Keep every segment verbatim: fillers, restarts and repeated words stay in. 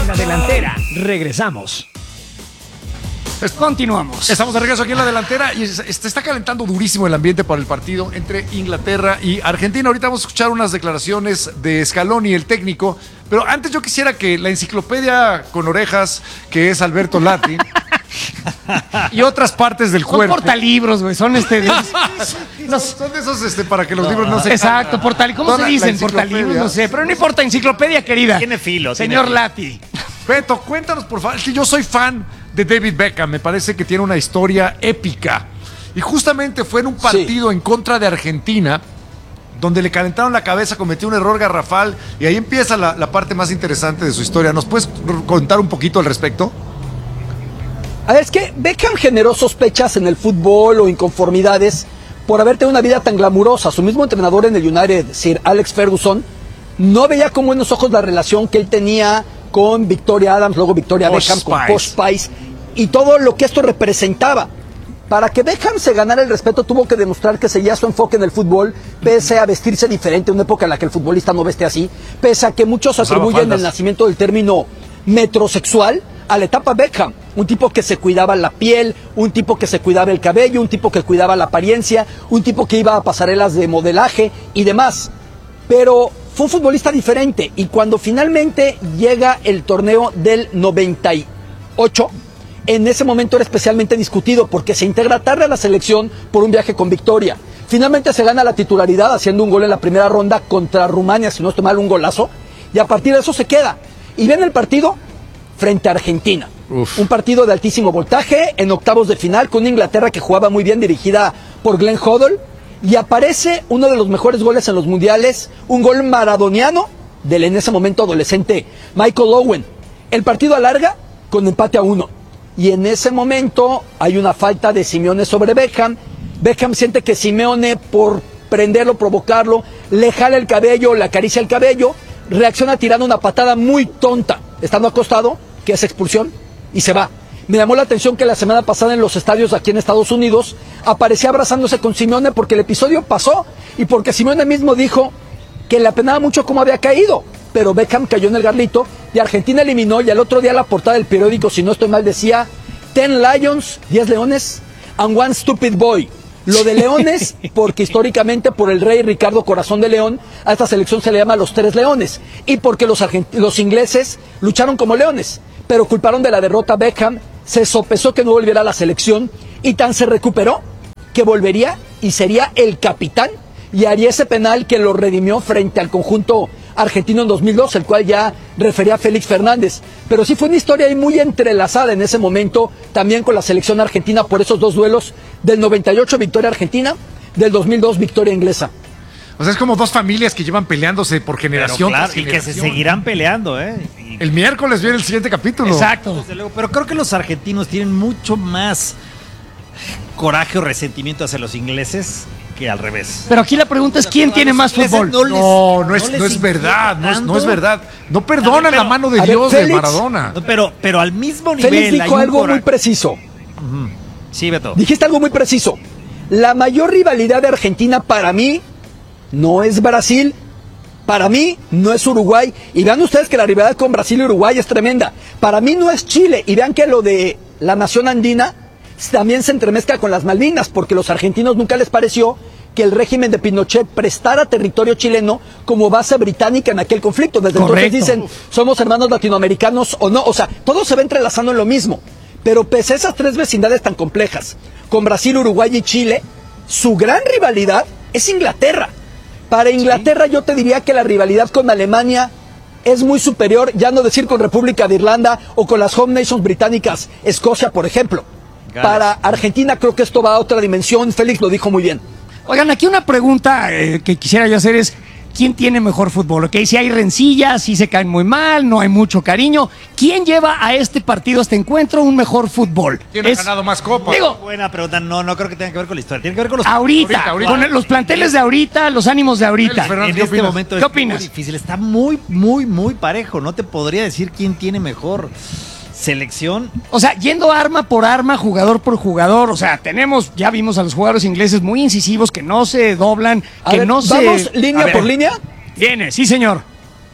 la delantera. Regresamos. Continuamos. Estamos de regreso aquí en la delantera y se está calentando durísimo el ambiente para el partido entre Inglaterra y Argentina. Ahorita vamos a escuchar unas declaraciones de Scaloni, el técnico, pero antes yo quisiera que la enciclopedia con orejas, que es Alberto Lati, y otras partes del son cuerpo. Son portalibros, güey, son este... De... son, son de esos este, para que los no, libros no se... Exacto, portal... ¿Cómo se dicen? Portalibros, no sé, pero no importa, enciclopedia querida. Tiene filo. Señor tiene Lati. Beto, cuéntanos por favor, que yo soy fan de David Beckham, me parece que tiene una historia épica. Y justamente fue en un partido sí. en contra de Argentina, donde le calentaron la cabeza, cometió un error garrafal, y ahí empieza la, la parte más interesante de su historia. ¿Nos puedes contar un poquito al respecto? A ver, es que Beckham generó sospechas en el fútbol o inconformidades por haber tenido una vida tan glamurosa. Su mismo entrenador en el United, Sir Alex Ferguson, no veía con buenos ojos la relación que él tenía con Victoria Adams, luego Victoria Posh Beckham, Spice. con Posh Spice, y todo lo que esto representaba. Para que Beckham se ganara el respeto, tuvo que demostrar que seguía su enfoque en el fútbol, pese a vestirse diferente, una época en la que el futbolista no veste así, pese a que muchos atribuyen el nacimiento del término metrosexual a la etapa Beckham. Un tipo que se cuidaba la piel, un tipo que se cuidaba el cabello, un tipo que cuidaba la apariencia, un tipo que iba a pasarelas de modelaje y demás. Pero fue un futbolista diferente, y cuando finalmente llega el torneo del noventa y ocho, en ese momento era especialmente discutido porque se integra tarde a la selección por un viaje con Victoria. Finalmente se gana la titularidad haciendo un gol en la primera ronda contra Rumania, si no estoy mal, un golazo, y a partir de eso se queda. Y viene el partido frente a Argentina. Uf. Un partido de altísimo voltaje, en octavos de final, con Inglaterra que jugaba muy bien, dirigida por Glenn Hoddle. Y aparece uno de los mejores goles en los mundiales, un gol maradoniano del en ese momento adolescente Michael Owen. El partido alarga con empate a uno. Y en ese momento hay una falta de Simeone sobre Beckham. Beckham siente que Simeone, por prenderlo, provocarlo, le jala el cabello, le acaricia el cabello, reacciona tirando una patada muy tonta, estando acostado, que es expulsión, y se va. Me llamó la atención que la semana pasada en los estadios aquí en Estados Unidos aparecía abrazándose con Simeone porque el episodio pasó y porque Simeone mismo dijo que le apenaba mucho cómo había caído, pero Beckham cayó en el garlito y Argentina eliminó, y al otro día la portada del periódico, si no estoy mal, decía Ten Lions, diez leones, and one stupid boy. Lo de leones, porque históricamente por el rey Ricardo Corazón de León, a esta selección se le llama los tres leones, y porque los, los ingleses lucharon como leones, pero culparon de la derrota a Beckham. Se sopesó que no volviera a la selección y tan se recuperó que volvería y sería el capitán y haría ese penal que lo redimió frente al conjunto argentino en dos mil dos, el cual ya refería a Félix Fernández. Pero sí fue una historia ahí muy entrelazada en ese momento también con la selección argentina por esos dos duelos, del noventa y ocho victoria argentina, del dos mil dos victoria inglesa. O sea, es como dos familias que llevan peleándose por generación. Claro, tras y generación. que se seguirán peleando, ¿eh? Y... El miércoles viene el siguiente capítulo. Exacto. Desde luego, pero creo que los argentinos tienen mucho más coraje o resentimiento hacia los ingleses que al revés. Pero aquí la pregunta es, ¿quién tiene más fútbol? No, no, no es, no es verdad, no es, no es verdad. No perdonan ver, pero, la mano de Dios ver, Félix, de Maradona. No, pero, pero al mismo nivel... Félix dijo algo muy preciso. Uh-huh. Sí, Beto. Dijiste algo muy preciso. La mayor rivalidad de Argentina para mí no es Brasil, para mí no es Uruguay, y vean ustedes que la rivalidad con Brasil y Uruguay es tremenda. Para mí no es Chile, y vean que lo de la nación andina también se entremezcla con las Malvinas, porque los argentinos nunca les pareció que el régimen de Pinochet prestara territorio chileno como base británica en aquel conflicto. Desde Correcto. Entonces dicen, somos hermanos latinoamericanos o no, o sea, todo se va entrelazando en lo mismo. Pero pese a esas tres vecindades tan complejas, con Brasil, Uruguay y Chile, su gran rivalidad es Inglaterra. Para Inglaterra sí. Yo te diría que la rivalidad con Alemania es muy superior, ya no decir con República de Irlanda o con las home nations británicas, Escocia, por ejemplo. Gales. Para Argentina creo que esto va a otra dimensión, Félix lo dijo muy bien. Oigan, aquí una pregunta eh, que quisiera yo hacer es, ¿quién tiene mejor fútbol? ¿Okay? Si hay rencillas, si se caen muy mal, no hay mucho cariño, ¿quién lleva a este partido, a este encuentro, un mejor fútbol? ¿Quién es, ha ganado más copas? Digo, buena pregunta, no, no creo que tenga que ver con la historia, tiene que ver con los... Ahorita, ahorita, ahorita. Con los planteles de ahorita, los ánimos de ahorita. En ¿Qué este opinas? momento ¿Qué es opinas? muy difícil, está muy, muy, muy parejo, no te podría decir quién tiene mejor selección. O sea, yendo arma por arma, jugador por jugador, o sea, tenemos, ya vimos a los jugadores ingleses muy incisivos, que no se doblan, a que ver, no ¿vamos se... línea ver, por línea? Viene, sí señor.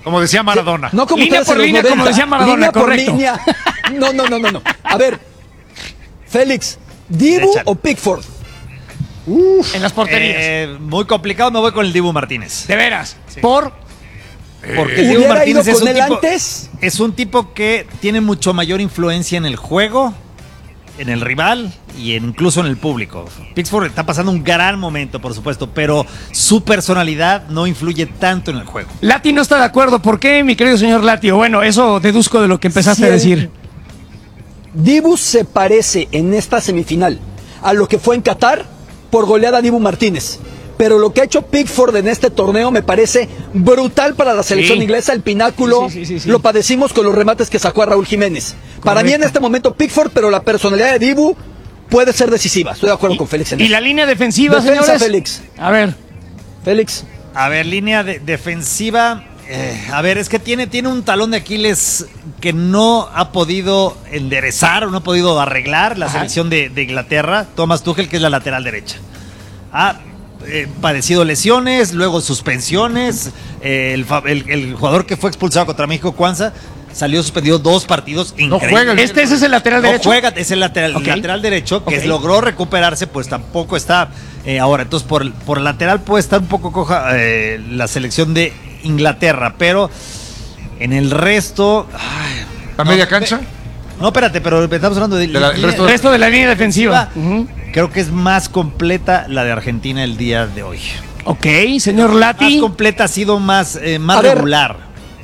Como decía Maradona. No como Línea ustedes por en los línea, como noventa. decía Maradona, Línea por correcto. línea. No, no, no, no, no. A ver, Félix, ¿Dibu Échale. o Pickford? En las porterías. Eh, muy complicado, me voy con el Dibu Martínez. De veras. Por. Porque el Dibu ¿Hubiera Martínez ido es con un, él tipo, antes? es un tipo que tiene mucho mayor influencia en el juego, en el rival y en- incluso en el público. Pickford está pasando un gran momento, por supuesto, pero su personalidad no influye tanto en el juego. Lati no está de acuerdo. ¿Por qué, mi querido señor Lati? O bueno, eso deduzco de lo que empezaste Sí, a decir. Dibu se parece en esta semifinal a lo que fue en Qatar por goleada a Dibu Martínez. Pero lo que ha hecho Pickford en este torneo me parece brutal para la selección Sí. inglesa. El pináculo Sí, sí, sí, sí, sí. lo padecimos con los remates que sacó a Raúl Jiménez. Para mí en Correcto. este momento Pickford, pero la personalidad de Dibu puede ser decisiva. Estoy de acuerdo con Félix en ¿Y eso. la línea defensiva, Defensa, señores? Félix. A ver. Félix. A ver, línea de- defensiva. eh, a ver, es que tiene, tiene un talón de Aquiles que no ha podido enderezar o no ha podido arreglar la Ajá. selección de, de Inglaterra. Thomas Tuchel, que es la lateral derecha. Ha eh, padecido lesiones, luego suspensiones. eh, el, fa- el- el jugador que fue expulsado contra México, Cuanza, salió suspendido dos partidos increíbles. juega el- Este ese es el lateral No derecho. juega, es el lateral, Ok. lateral derecho, que Ok. logró recuperarse, pues tampoco está eh, ahora. Entonces, por, por lateral puede estar un poco coja eh, la selección de Inglaterra, pero en el resto. Ay, ¿La no, media cancha? No, espérate, pero estamos hablando de, De la- el línea- resto El resto de la línea defensiva. Ujú. Creo que es más completa la de Argentina el día de hoy. Ok, señor Más Lati. completa ha sido más, eh, más A ver. regular.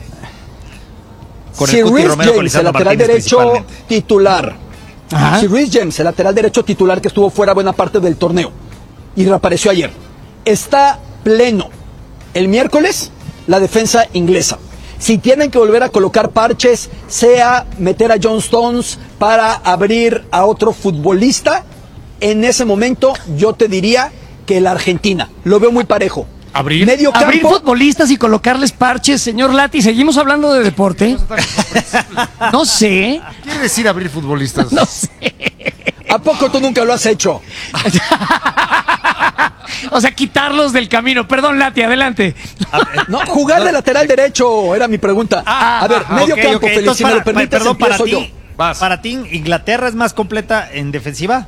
Con si el Cuti Reece Romero, con James, el Lisandro lateral Martínez derecho principalmente. titular. Ajá. Si Reece James, el lateral derecho titular que estuvo fuera buena parte del torneo y reapareció ayer, está pleno el miércoles, la defensa inglesa. Si tienen que volver a colocar parches, sea meter a John Stones para abrir a otro futbolista, en ese momento yo te diría que la Argentina. Lo veo muy parejo. ¿Abrir? Medio Abrir campo. futbolistas y colocarles parches, señor Lati. ¿Seguimos hablando de deporte? No sé. ¿Qué quiere decir abrir futbolistas? No sé. ¿A poco tú nunca lo has hecho? O sea, quitarlos del camino. Perdón, Lati, adelante. No, jugar de lateral derecho era mi pregunta. Ah, a ver, ajá, medio Ok, campo, ok, Félix, entonces si me para- lo permites, perdón, para empiezo ti, yo. Vas. para ti, ¿Inglaterra es más completa en defensiva?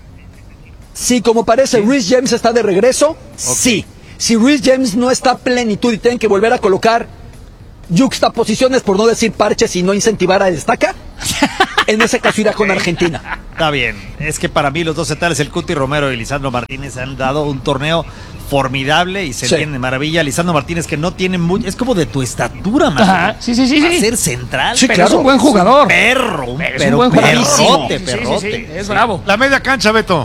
Si como parece Reece James está de regreso, sí. Si Reece James no está a plenitud y tienen que volver a colocar yuxtaposiciones, por no decir parches y no incentivar a destaca, en ese caso irá con Argentina. Está bien. Es que para mí los dos centrales, el Cuti Romero y Lisandro Martínez, han dado un torneo formidable y se Sí. entiende de maravilla. Lisandro Martínez, que no tiene mucho, es como de tu estatura, más Ajá, sí, sí, sí, Para sí. ser central. Sí, Pero claro. es un buen jugador. Perro, un Pero es pero un buen jugador. perrote, Sí, sí, sí, perrote. sí, es bravo. La media cancha, Beto.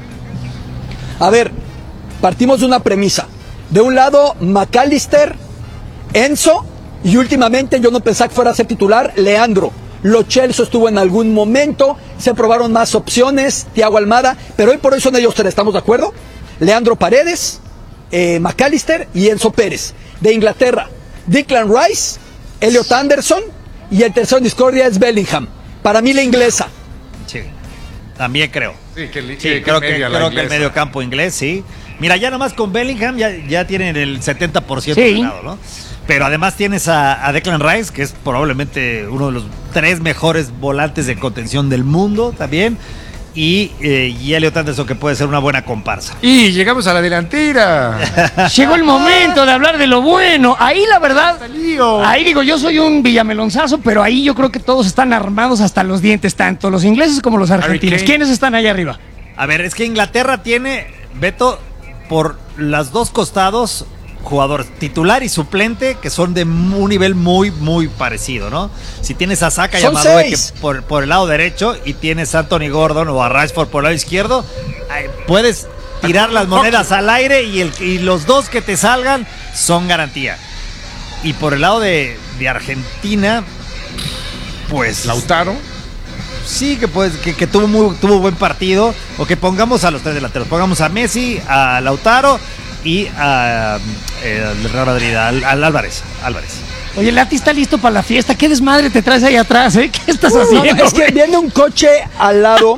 A ver, partimos de una premisa. De un lado, McAllister, Enzo, y últimamente yo no pensaba que fuera a ser titular, Leandro. Lo Chelsea estuvo en algún momento, se probaron más opciones, Thiago Almada, pero hoy por hoy son ellos tres, ¿estamos de acuerdo? Leandro Paredes, eh, McAllister y Enzo Pérez. De Inglaterra, Declan Rice, Elliot Anderson y el tercero en discordia es Bellingham. Para mí la inglesa. Sí, también creo. Sí, que, li- Sí, que- creo, que que, media la creo que el inglesa. medio campo inglés, sí. Mira, ya nomás con Bellingham ya, ya tienen el setenta por ciento Sí. ganado, ¿no? Pero además tienes a, a Declan Rice, que es probablemente uno de los tres mejores volantes de contención del mundo también. Y, eh, y Elliot Anderson, que puede ser una buena comparsa. Y llegamos a la delantera. Llegó el momento de hablar de lo bueno. Ahí la verdad, lío. ahí digo, yo soy un villamelonzazo, pero ahí yo creo que todos están armados hasta los dientes, tanto los ingleses como los argentinos. Kane. ¿Quiénes están ahí arriba? A ver, es que Inglaterra tiene, Beto, por los dos costados, jugadores titular y suplente que son de un nivel muy, muy parecido, ¿no? Si tienes a Saka y a Son Madueke seis. por, por el lado derecho y tienes a Anthony Gordon o a Rashford por el lado izquierdo, ay, puedes tirar las monedas al aire y, el, y los dos que te salgan son garantía. Y por el lado de, de Argentina, pues Lautaro. sí, que, pues, que, que tuvo, muy, tuvo buen partido. O que pongamos a los tres delanteros. Pongamos a Messi, a Lautaro y a, eh, al Real Madrid, al, al Álvarez. Álvarez. Oye, Lati está listo para la fiesta. ¿Qué desmadre te traes ahí atrás, eh? ¿Qué estás No, haciendo? no, es que viene un coche al lado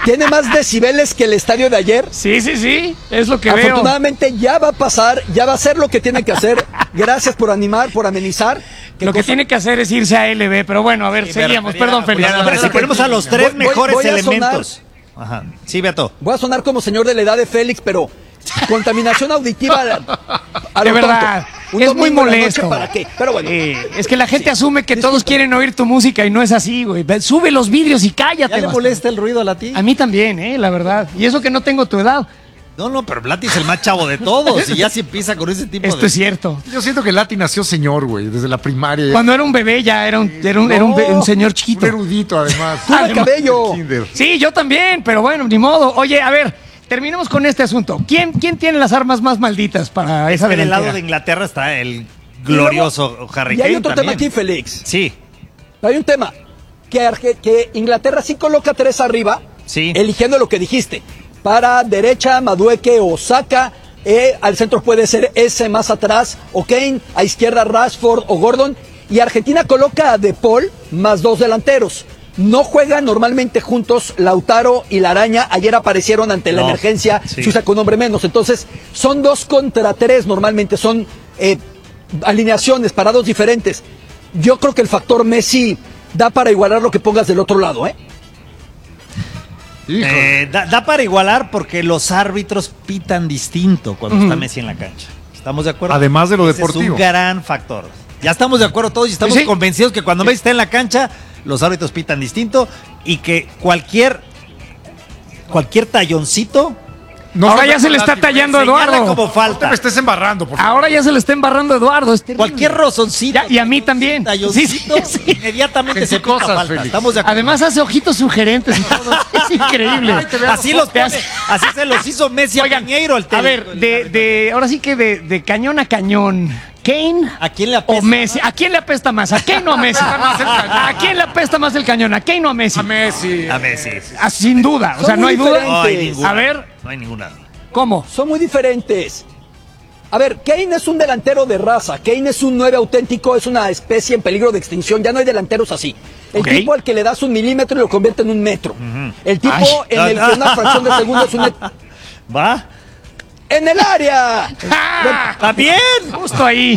tiene más decibeles que el estadio de ayer. Sí, sí, sí, es lo que veo. Afortunadamente ya va a pasar, ya va a hacer lo que tiene que hacer. Gracias por animar, por amenizar. Lo que cosa? tiene que hacer es irse a L B, pero bueno, a ver, Sí, seguíamos. pero- Perdón, Félix. Pero si ponemos a los tres Voy- voy- mejores voy a elementos. Ajá. Sí, Beto. Voy a sonar como señor de la edad de Félix, pero contaminación auditiva a, a De lo verdad, tonto. Un es muy domingo en la noche, molesto. ¿para qué? Pero bueno. Eh, es que la gente Sí, asume que todos disculpa. quieren oír tu música y no es así, güey. Ve, sube los vidrios y cállate. ¿Ya le bastante. molesta el ruido a la ti? A mí también, eh, la verdad. Y eso que no tengo tu edad. No, no, pero Lati es el más chavo de todos y ya se empieza con ese tipo Esto de... es cierto. Yo siento que Lati nació señor, güey, desde la primaria. Cuando era un bebé ya era un, era un, era un, be- un señor chiquito. Un erudito, además. Tuve cabello. Kinder. Sí, yo también, pero bueno, ni modo. Oye, a ver, terminemos con este asunto. ¿Quién, quién tiene las armas más malditas para esa En el delantera? lado de Inglaterra está el glorioso Harry Y Kane hay otro tema también. aquí, Félix. Sí, Hay un tema. Que, Arge- que Inglaterra sí coloca tres arriba, Sí. eligiendo lo que dijiste. Para derecha, Madueke o Saka. Eh, al centro puede ser ese más atrás, o Kane. A izquierda, Rashford o Gordon. Y Argentina coloca a De Paul más dos delanteros. No juegan normalmente juntos Lautaro y la Araña. Ayer aparecieron ante la No, emergencia sí. Suiza con un hombre menos. Entonces, son dos contra tres normalmente. Son eh, alineaciones, parados diferentes. Yo creo que el factor Messi da para igualar lo que pongas del otro lado, ¿eh? Híjole. Eh, da, da para igualar porque los árbitros pitan distinto cuando está Messi en la cancha. ¿Estamos de acuerdo? Además de lo Ese deportivo. Es un gran factor. Ya estamos de acuerdo todos y estamos Sí. convencidos que cuando Messi está en la cancha, los árbitros pitan distinto y que cualquier cualquier talloncito No Ahora seas ya se le está Lati, güey. tallando a señala Eduardo. como No te falta. me estés embarrando, por favor. Ahora ya se le está embarrando a Eduardo. Es terrible. Cualquier rozoncito. Ya, y a mí también. talloncito, Sí, sí, sí. inmediatamente En se sus pita cosas, falta. Félix. Estamos de acuerdo. Además hace ojitos sugerentes y todo. Es increíble. Así los Te pone, hace- así se los hizo Messi a Oigan, Piñeiro al a técnico ver, del de, árbitro. de, ahora sí que de, de cañón a cañón, ¿Kane ¿A quién le o apesta Messi? ¿A quién le apesta más? ¿A Kane o a Messi? ¿A quién le apesta más el cañón? ¿A Kane o a Messi? A Messi. A Messi. Ah, sin duda, o Son sea, no muy hay duda. diferentes. No hay ninguna. A ver, No hay ninguna. ¿cómo? Son muy diferentes. A ver, Kane es un delantero de raza. Kane es un nueve auténtico, es una especie en peligro de extinción. Ya no hay delanteros así. El Ok. tipo al que le das un milímetro y lo convierte en un metro. El tipo Ay. en el que una fracción de segundo es un metro. ¿Va? ¡En el área! ¡Ah! ¡También! Justo ahí.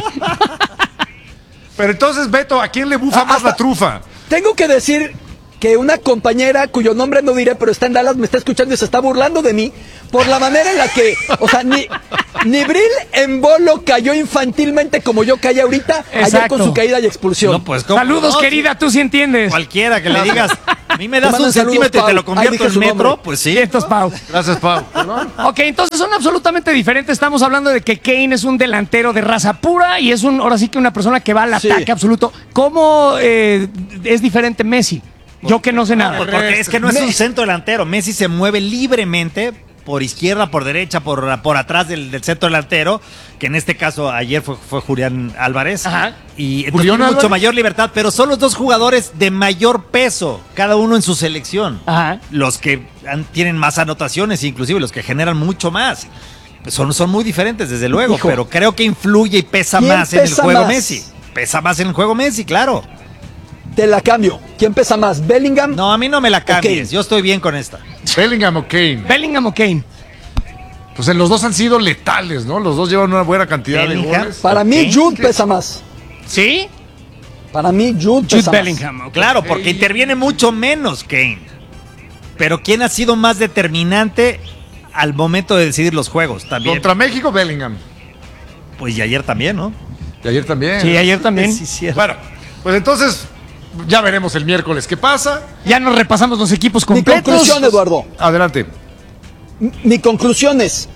Pero entonces, Beto, ¿a quién le bufa Ah, más hasta- la trufa? Tengo que decir que una compañera cuyo nombre no diré, pero está en Dallas, me está escuchando y se está burlando de mí por la manera en la que, o sea, ni, ni Bril en bolo cayó infantilmente como yo caí ahorita ayer Exacto. con su caída y expulsión. No, pues, ¿cómo? Saludos, No, querida, tú sí entiendes. Cualquiera que le digas, a mí me das Te un mandan saludos, centímetro y te Pau. lo Ahí convierto dije en su metro, nombre. pues sí. Vientos, Pau. Gracias, Pau. Perdón. Ok, entonces son absolutamente diferentes. Estamos hablando de que Kane es un delantero de raza pura y es un, ahora sí que una persona que va al Sí. ataque absoluto. ¿Cómo eh, es diferente Messi? Yo que no sé nada. Pues porque es que no es Me- un centro delantero. Messi se mueve libremente por izquierda, por derecha, por, por atrás del, del centro delantero, que en este caso ayer fue, fue Julián Álvarez. Ajá. Y entonces ¿Julián tiene mucho Álvarez? mayor libertad, pero son los dos jugadores de mayor peso, cada uno en su selección. Ajá. Los que han- tienen más anotaciones, inclusive los que generan mucho más. Son, son muy diferentes, desde luego, Hijo. pero creo que influye y pesa ¿Quién más en el pesa juego más? Messi. Pesa más en el juego Messi, claro. Te la cambio. ¿Quién pesa más? ¿Bellingham? No, a mí no me la cambies. Ok. Yo estoy bien con esta. Bellingham o Kane. Bellingham o Kane. Pues en los dos han sido letales, ¿no? Los dos llevan una buena cantidad Bellingham. de goles. Para mí, Ok. Jude pesa más. ¿Sí? Para mí, Jude Jude pesa más. Bellingham. ok. Claro, porque interviene mucho menos Kane. Pero ¿quién ha sido más determinante al momento de decidir los juegos? También. Contra México, Bellingham. Pues y ayer también, ¿no? Y ayer también. Sí, ayer también. Sí, cierto. Bueno, pues entonces ya veremos el miércoles qué pasa. Ya nos repasamos los equipos Mi completos. conclusión, Eduardo. Adelante. M- Mi conclusión es,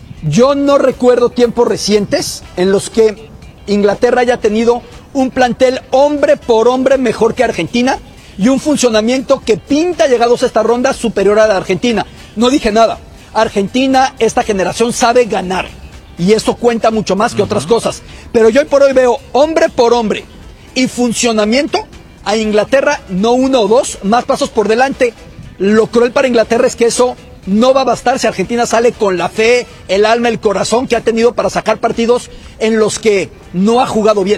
yo no recuerdo tiempos recientes en los que Inglaterra haya tenido un plantel hombre por hombre mejor que Argentina y un funcionamiento que pinta, llegados a esta ronda, superior a la Argentina. No dije nada. Argentina, esta generación sabe ganar y eso cuenta mucho más que otras cosas. Pero yo hoy por hoy veo hombre por hombre y funcionamiento a Inglaterra, no uno o dos, más pasos por delante. Lo cruel para Inglaterra es que eso no va a bastar si Argentina sale con la fe, el alma, el corazón que ha tenido para sacar partidos en los que no ha jugado bien.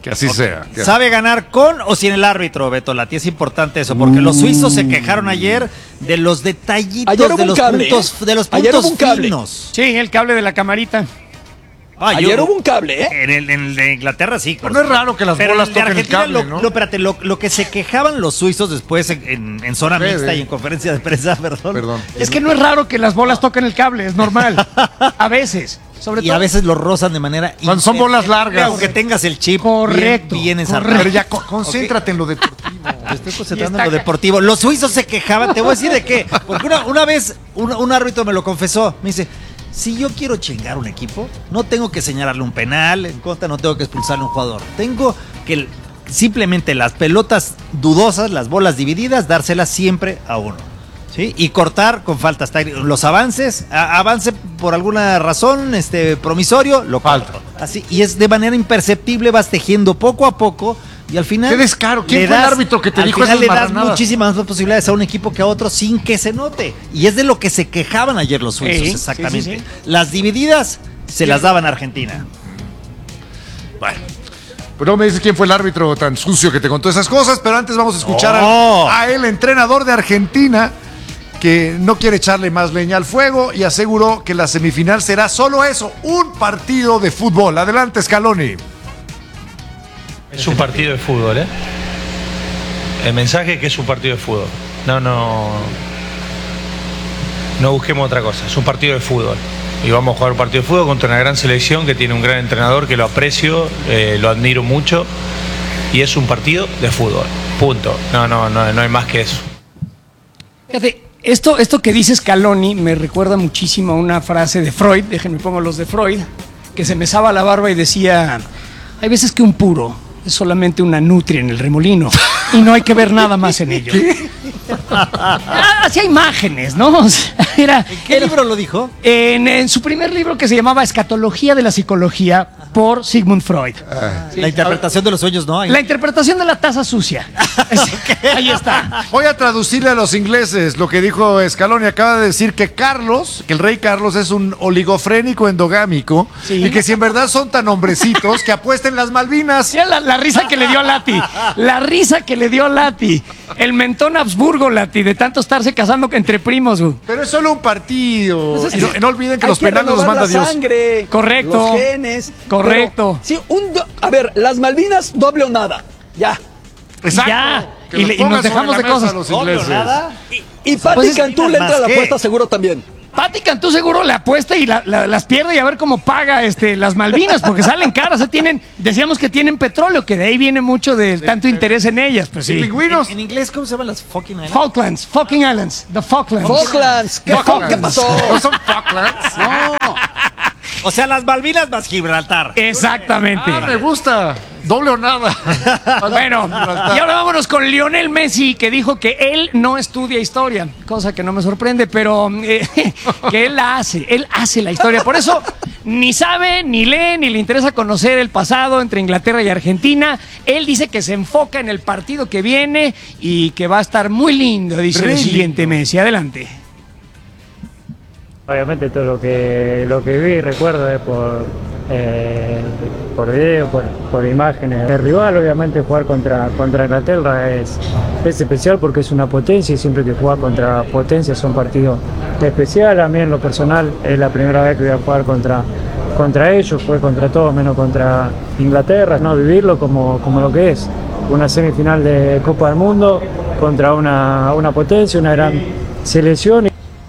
Que así okay. sea. Que... ¿Sabe ganar con o sin el árbitro, Beto Lati? Es importante eso, porque los suizos se quejaron ayer de los detallitos, de los, cable, puntos, ¿eh? de los puntos finos. Sí, el cable de la camarita. Ah, ayer yo, hubo un cable, ¿eh? En el, en el de Inglaterra sí. Pero no es raro que las pero bolas toquen el cable, lo, ¿no? Lo, espérate, lo, lo que se quejaban los suizos después en, en, en zona mixta sí, y en conferencia de prensa, perdón. perdón. Es que no es raro que las bolas toquen el cable, es normal. A veces. Sobre y todo. a veces lo rozan de manera... Cuando son bolas largas. Aunque tengas el chip correcto, bien, bien ensartado. Pero ya, concéntrate okay. en lo deportivo. Te estoy concentrando en lo deportivo. Los suizos se quejaban, te voy a decir de qué. Porque una, una vez un, un árbitro me lo confesó. Me dice, si yo quiero chingar un equipo, no tengo que señalarle un penal, en contra no tengo que expulsarle a un jugador. Tengo que simplemente las pelotas dudosas, las bolas divididas, dárselas siempre a uno. ¿Sí? Y cortar con faltas técnicas. Los avances, a, avance por alguna razón este, promisorio, lo falta. Así, y es de manera imperceptible, vas tejiendo poco a poco y al final... ¡Qué descaro! ¿Quién fue das, el árbitro que te dijo esas le das marranadas? Muchísimas más posibilidades a un equipo que a otro sin que se note. Y es de lo que se quejaban ayer los suizos, sí, exactamente. Sí, sí, sí. Las divididas se sí. las daban a Argentina. Bueno. Pero no me dices quién fue el árbitro tan sucio que te contó esas cosas, pero antes vamos a escuchar oh. a, a el entrenador de Argentina, que no quiere echarle más leña al fuego y aseguró que la semifinal será solo eso, un partido de fútbol. Adelante, Scaloni. Es un partido de fútbol, ¿eh? El mensaje es que es un partido de fútbol. No, no... No busquemos otra cosa, es un partido de fútbol. Y vamos a jugar un partido de fútbol contra una gran selección que tiene un gran entrenador que lo aprecio, eh, lo admiro mucho. Y es un partido de fútbol, punto. No, no, no, no hay más que eso. Fíjate. Esto, esto que dice Scaloni me recuerda muchísimo a una frase de Freud, déjenme pongo los de Freud, que se mesaba la barba y decía, hay veces que un puro es solamente una nutria en el remolino y no hay que ver nada más en ello. Hacía imágenes, ¿no? O sea, era, ¿En qué era, libro lo dijo? En, en su primer libro que se llamaba Escatología de la Psicología por Sigmund Freud. Ah, sí. La interpretación de los sueños, ¿no? La interpretación de la taza sucia. Okay. Ahí está. Voy a traducirle a los ingleses lo que dijo Scaloni. Acaba de decir que Carlos, que el rey Carlos es un oligofrénico endogámico, sí. y que si en verdad son tan hombrecitos, que apuesten las Malvinas. Sí, la, la risa que le dio a Lati. La risa que le dio a Lati. El mentón Habsburgo, Lati, de tanto estarse casando entre primos. Güey. Pero es solo un partido. Pues es y no, no olviden que los que penales los manda la Dios. Sangre, correcto. Los genes. Correcto. Pero, sí, un do, a ver, las Malvinas, doble o nada. Ya. Exacto. Ya. Y, le, y nos dejamos de cosas. Los ingleses. Y, y Pati pues Cantú le entra a la apuesta seguro también. Pati Cantú seguro le apuesta y la, la, las pierde y a ver cómo paga este, las Malvinas, porque salen caras. ¿eh? Tienen, decíamos que tienen petróleo, que de ahí viene mucho de sí, tanto sí. interés en ellas. Pues sí. Pingüinos. En, en inglés, ¿cómo se llaman las fucking islands? Falklands, fucking islands, the Falklands. Falklands. ¿Qué, Falklands. ¿Qué pasó? ¿No son Falklands? No. O sea, las Malvinas más Gibraltar. Exactamente. Ah, me gusta. Doble o nada. Bueno, y ahora vámonos con Lionel Messi, que dijo que él no estudia historia, cosa que no me sorprende, pero eh, que él la hace, él hace la historia. Por eso ni sabe, ni lee, ni le interesa conocer el pasado entre Inglaterra y Argentina. Él dice que se enfoca en el partido que viene y que va a estar muy lindo, dice el siguiente Messi. Adelante. Obviamente todo lo que lo que vi y recuerdo es por eh, por video, por, por imágenes. El rival, obviamente, jugar contra, contra Inglaterra es, es especial porque es una potencia y siempre que jugar contra potencia es un partido especial. A mí en lo personal es la primera vez que voy a jugar contra, contra ellos, fue contra todos menos contra Inglaterra, ¿no? Vivirlo como, como lo que es, una semifinal de Copa del Mundo contra una, una potencia, una gran selección.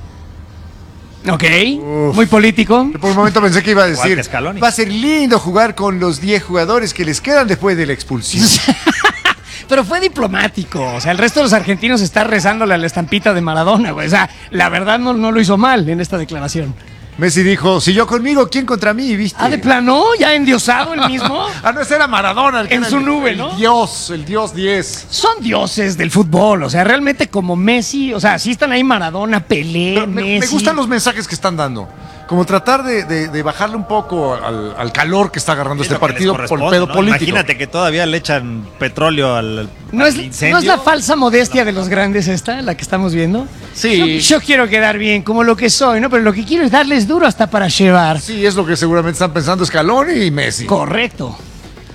Ok, uf, muy político. Por un momento pensé que iba a decir, va a ser lindo jugar con los diez jugadores que les quedan después de la expulsión. Pero fue diplomático, o sea, el resto de los argentinos está rezándole a la estampita de Maradona, güey. O sea, la verdad no, no lo hizo mal en esta declaración. Messi dijo, si yo conmigo, ¿quién contra mí? ¿Viste? Ah, de plano, ya endiosado el mismo. Ah, no, ese era Maradona. El que en era su el, nube, el ¿no? Dios, el Dios diez. Son dioses del fútbol, o sea, realmente como Messi, o sea, sí están ahí Maradona, Pelé, me, Messi. Me gustan los mensajes que están dando. Como tratar de, de, de bajarle un poco al, al calor que está agarrando es este partido por el pedo ¿no? político. Imagínate que todavía le echan petróleo al, ¿No, al es, incendio. ¿No es la falsa modestia de los grandes esta, la que estamos viendo? Sí. Yo, yo quiero quedar bien, como lo que soy, ¿no? Pero lo que quiero es darles duro hasta para llevar. Sí, es lo que seguramente están pensando Scaloni y Messi. Correcto.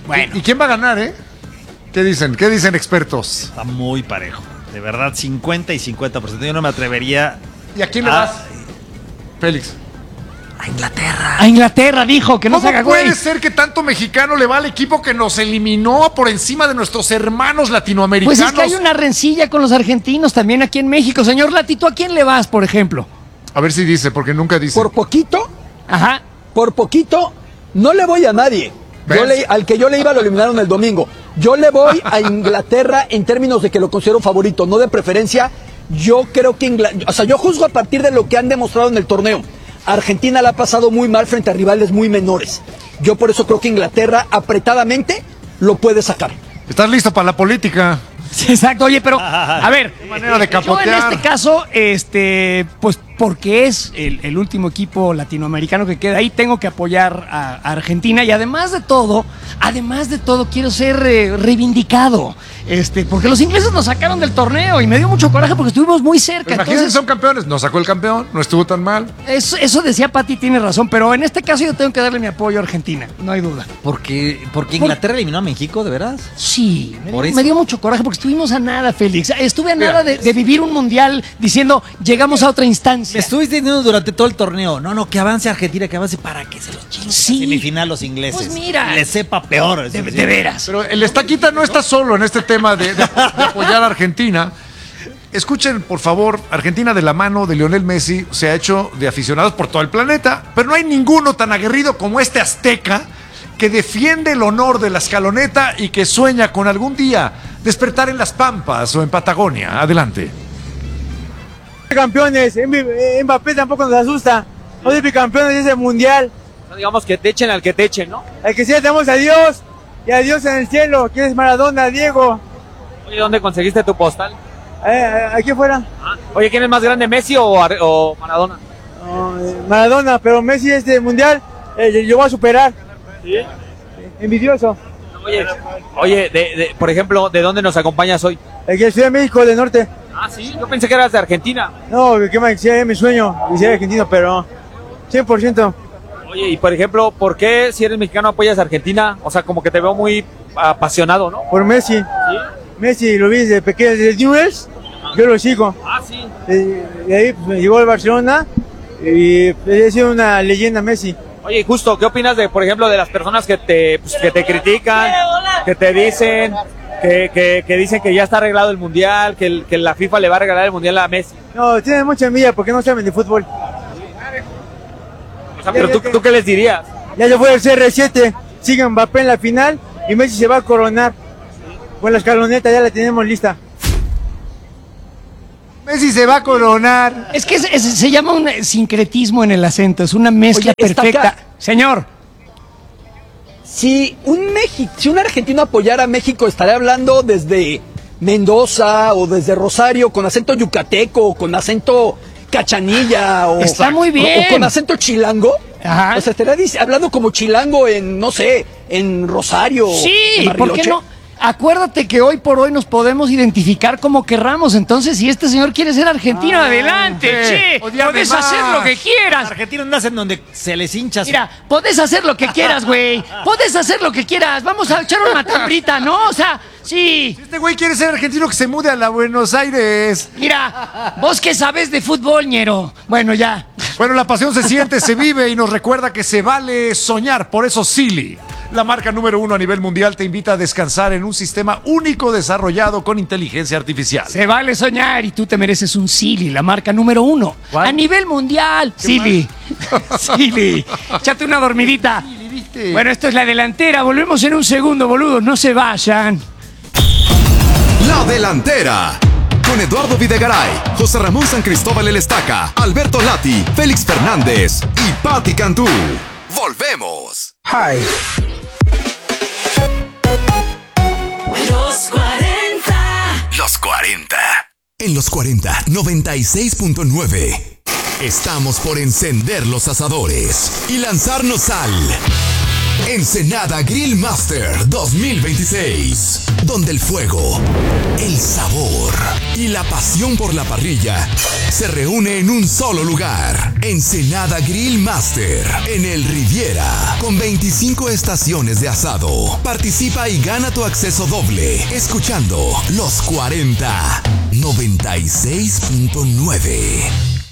Bueno. ¿Y quién va a ganar, eh? ¿Qué dicen? ¿Qué dicen expertos? Está muy parejo. De verdad, cincuenta y cincuenta por ciento. Yo no me atrevería. ¿Y a quién le a- vas? Félix. A Inglaterra. A Inglaterra dijo que no se ¿Cómo haga puede güey. ser que tanto mexicano le va al equipo que nos eliminó por encima de nuestros hermanos latinoamericanos? Pues es que hay una rencilla con los argentinos también aquí en México. Señor Lati, ¿tú a quién le vas, por ejemplo? A ver si dice, porque nunca dice. Por poquito, Ajá. por poquito, no le voy a nadie. Yo ¿Ves? le- al que yo le iba lo eliminaron el domingo. Yo le voy a Inglaterra en términos de que lo considero favorito, no de preferencia. Yo creo que Inglaterra, o sea, yo juzgo a partir de lo que han demostrado en el torneo. Argentina la ha pasado muy mal frente a rivales muy menores. Yo por eso creo que Inglaterra apretadamente lo puede sacar. ¿Estás listo para la política? Sí, exacto. Oye, pero, a ver, manera de yo en capotear. este caso, este, pues porque es el, el último equipo latinoamericano que queda ahí, tengo que apoyar a, a Argentina y además de todo, además de todo, quiero ser eh, reivindicado, este, porque los ingleses nos sacaron del torneo y me dio mucho coraje porque estuvimos muy cerca. Pero imagínense, Entonces, son campeones. Nos sacó el campeón, no estuvo tan mal. eso, eso decía Pati, tiene razón, pero en este caso yo tengo que darle mi apoyo a Argentina, no hay duda. Porque, porque Inglaterra eliminó a México, ¿de veras? Sí, me, ¿Por dio- eso? me dio mucho coraje porque estuvimos a nada, Félix. Estuve a Mira. nada de, de vivir un mundial diciendo, llegamos a otra instancia. Me estuviste diciendo durante todo el torneo. No, no, que avance Argentina, que avance para que se los chinguen. Sí. En la semifinal los ingleses. Pues mira. Les sepa peor. De, de veras. Pero el Estaquita no está solo en este tema de, de- de apoyar a Argentina. Escuchen, por favor, Argentina de la mano de Lionel Messi se ha hecho de aficionados por todo el planeta, pero no hay ninguno tan aguerrido como este azteca que defiende el honor de la escaloneta y que sueña con algún día despertar en las Pampas o en Patagonia. Adelante. Campeones, M- Mbappé tampoco nos asusta. No es bicampeones, es el mundial. No digamos que te echen al que te echen, ¿no? Al que sea, damos a Dios y a Dios en el cielo. ¿Quién es Maradona, Diego? Oye, ¿dónde conseguiste tu postal? Eh, eh, aquí afuera. Oye, ¿quién es más grande, Messi o, Ar- o Maradona? Oh, eh, Maradona, pero Messi este mundial eh, yo voy a superar. ¿Sí? Envidioso. Oye, oye de, de- por ejemplo, ¿de dónde nos acompañas hoy? El que Ciudad de México del norte. Ah, sí, yo pensé que eras de Argentina. No, que más sea mi sueño, y ser argentino, pero cien por ciento. Oye, y por ejemplo, ¿por qué si eres mexicano apoyas a Argentina? O sea, como que te veo muy apasionado, ¿no? Por Messi. Sí. Messi lo vi desde pequeño, desde Newell's, yo lo sigo. Ah, sí. De, de ahí pues, me llegó al Barcelona y pues, ha sido una leyenda Messi. Oye, justo, ¿qué opinas de, por ejemplo, de las personas que te, pues, que te critican, que te dicen, que, que, que dicen que ya está arreglado el mundial, que, el- que la FIFA le va a regalar el mundial a Messi? No, tienen mucha envidia porque no saben de fútbol. O sea, pero tú, ¿tú qué les dirías? Ya se fue el C R siete, sigue Mbappé en la final y Messi se va a coronar. Con la escaloneta ya la tenemos lista. Messi se va a coronar. Es que es- es- se llama un sincretismo en el acento, es una mezcla Oye, está perfecta. acá. Señor, Si un, Mexi- si un argentino apoyara a México, estaría hablando desde Mendoza o desde Rosario, con acento yucateco, o con acento cachanilla, o, Está muy bien. o, o con acento chilango. Ajá. O sea, estaría dic- hablando como chilango en, no sé, en Rosario. sí, en ¿por qué Bariloche. no? Acuérdate que hoy por hoy nos podemos identificar como querramos. Entonces, si este señor quiere ser argentino, Ah, adelante, sí. che. Odiame Podés más. hacer lo que quieras. Argentinos nacen donde se les hincha. su- Mira, podés hacer lo que quieras, güey. Podés hacer lo que quieras. Vamos a echar una matambrita, ¿no? O sea, sí. Este güey quiere ser argentino que se mude a la Buenos Aires. Mira, vos que sabés de fútbol, ñero. Bueno, ya. Bueno, la pasión se siente, se vive y nos recuerda que se vale soñar. Por eso Silly, la marca número uno a nivel mundial, te invita a descansar en un sistema único desarrollado con inteligencia artificial. Se vale soñar y tú te mereces un Silly, la marca número uno. ¿Cuál? A nivel mundial. Silly. Silly. Échate una dormidita. ¿viste? Bueno, esto es la delantera. Volvemos en un segundo, boludos. No se vayan. La delantera. Con Eduardo Videgaray, José Ramón San Cristóbal El Estaca, Alberto Lati, Félix Fernández y Pati Cantú. Volvemos. Los cuarenta. Los cuarenta. En los cuarenta, noventa y seis punto nueve. Estamos por encender los asadores y lanzarnos al Ensenada Grill Master dos mil veintiséis, donde el fuego, el sabor y la pasión por la parrilla se reúne en un solo lugar. Ensenada Grill Master en el Riviera, con veinticinco estaciones de asado. Participa y gana tu acceso doble escuchando Los cuarenta noventa y seis punto nueve.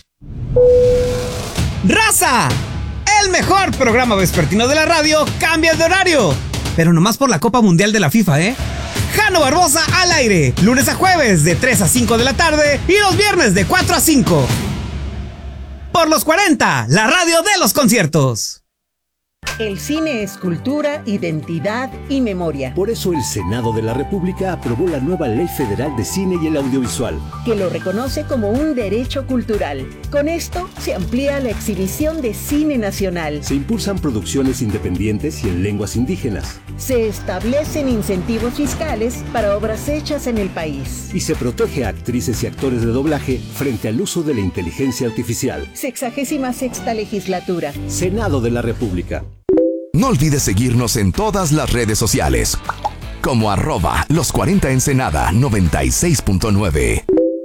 ¡Raza! El mejor programa vespertino de la radio cambia de horario, pero nomás por la Copa Mundial de la FIFA, ¿eh? Jano Barbosa al aire, lunes a jueves de tres a cinco de la tarde y los viernes de cuatro a cinco. Por Los cuarenta, la radio de los conciertos. El cine es cultura, identidad y memoria. Por eso el Senado de la República aprobó la nueva Ley Federal de Cine y el Audiovisual, que lo reconoce como un derecho cultural. Con esto se amplía la exhibición de cine nacional. Se impulsan producciones independientes y en lenguas indígenas. Se establecen incentivos fiscales para obras hechas en el país. Y se protege a actrices y actores de doblaje frente al uso de la inteligencia artificial. Sexagésima sexta legislatura. Senado de la República. No olvides seguirnos en todas las redes sociales como arroba los cuarenta Ensenada noventa y seis punto nueve.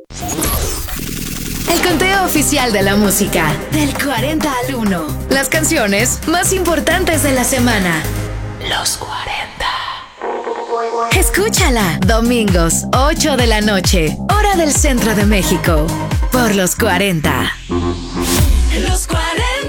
El conteo oficial de la música del cuarenta al uno. Las canciones más importantes de la semana. Los cuarenta. Escúchala domingos ocho de la noche, hora del centro de México, por Los cuarenta. Los cuarenta.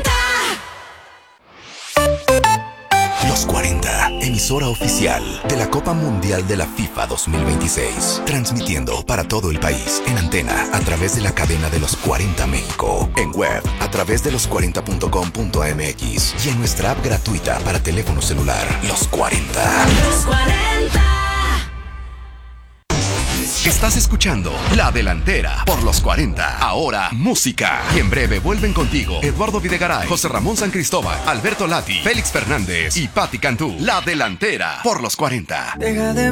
Los cuarenta, emisora oficial de la Copa Mundial de la FIFA dos mil veintiséis. Transmitiendo para todo el país en antena a través de la cadena de Los cuarenta México. En web a través de los cuarenta punto com punto m x y en nuestra app gratuita para teléfono celular. Los cuarenta. Los cuarenta. Estás escuchando La Delantera por Los cuarenta. Ahora, música. Y en breve vuelven contigo Eduardo Videgaray, José Ramón San Cristóbal, Alberto Lati, Félix Fernández y Patti Cantú. La Delantera por Los cuarenta. Deja de